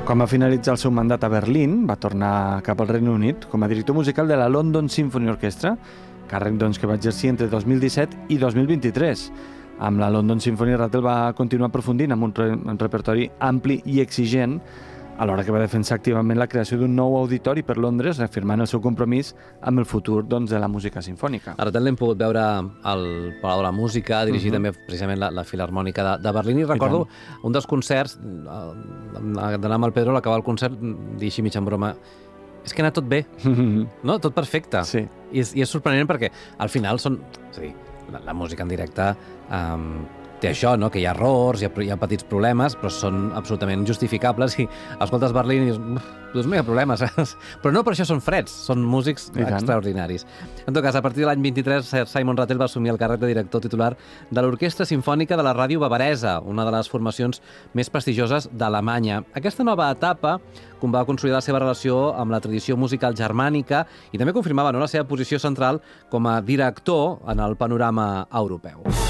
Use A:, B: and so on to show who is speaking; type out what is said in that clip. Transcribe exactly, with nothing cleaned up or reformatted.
A: Quan va finalitzar el seu mandat a Berlín, va tornar cap al Regne Unit com a director musical de la London Symphony Orchestra, càrrec doncs, que va exercir entre dos mil disset i dos mil vint-i-tres. Amb la London Symphony Rattle va continuar aprofundint amb un, re un repertori ampli i exigent, alhora que va defensar activament la creació d'un nou auditori per Londres, reafirmant el seu compromís amb el futur doncs, de la música sinfònica.
B: A Rattle l'hem pogut veure al Palau de la Música, dirigir uh -huh. també precisament la, la Filharmònica de, de Berlín, i recordo I un dels concerts, d'anar amb el Pedro, a l'acabar el concert, dir així mig en broma, és que ha anat tot bé, no? Tot perfecte.
A: Sí.
B: I és, I és sorprenent perquè al final són... És a dir, la, la música en directe um, té això, no? Que hi ha errors, hi ha, hi ha petits problemes, però són absolutament justificables i escoltes Berlín i dius, doncs no hi ha problemes, però no per això són freds, són músics extraordinaris. En tot cas, a partir de l'any vint-i-tres, Simon Rattle va assumir el càrrec de director titular de l'Orquestra Simfònica de la Ràdio Bavaresa, una de les formacions més prestigioses d'Alemanya. Aquesta nova etapa va consolidar la seva relació amb la tradició musical germànica i també confirmava, no, la seva posició central com a director en el panorama europeu.